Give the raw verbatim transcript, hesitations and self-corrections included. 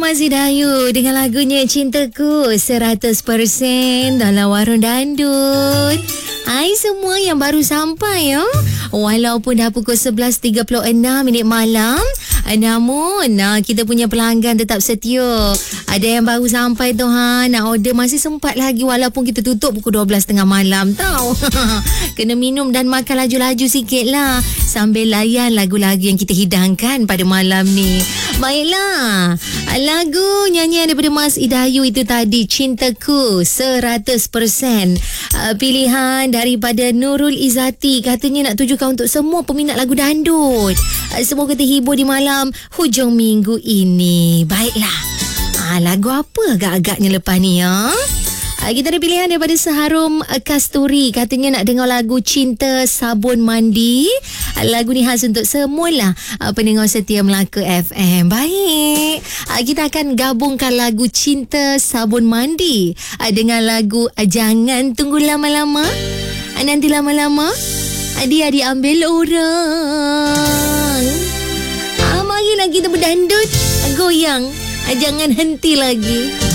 Mas Hidayu dengan lagunya Cintaku seratus peratus dalam Warung Dandut. Hai semua yang baru sampai ya. Walaupun dah pukul sebelas tiga puluh enam minit malam, namun nah, kita punya pelanggan tetap setia. Ada yang baru sampai tu ha, nak order masih sempat lagi walaupun kita tutup pukul dua belas tiga puluh malam tau. Kena minum dan makan laju-laju sikit lah sambil layan lagu-lagu yang kita hidangkan pada malam ni. Baiklah, lagu nyanyian daripada Mas Hidayu itu tadi, Cintaku seratus peratus. Uh, pilihan daripada Nurul Izzati, katanya nak tujukan untuk semua peminat lagu dandut. Uh, semoga terhibur di malam hujung minggu ini. Baiklah, uh, lagu apa agak-agaknya lepas ni ya? Uh, kita ada pilihan daripada Seharum uh, Kasturi, katanya nak dengar lagu Cinta Sabun Mandi. Uh, lagu ni khas untuk semula uh, pendengar setia Melaka F M. Baik, uh, kita akan gabungkan lagu Cinta Sabun Mandi uh, dengan lagu uh, Jangan Tunggu Lama-Lama. uh, Nanti lama-lama uh, dia diambil orang. uh, Marilah kita berdandut, uh, goyang, uh, jangan henti lagi.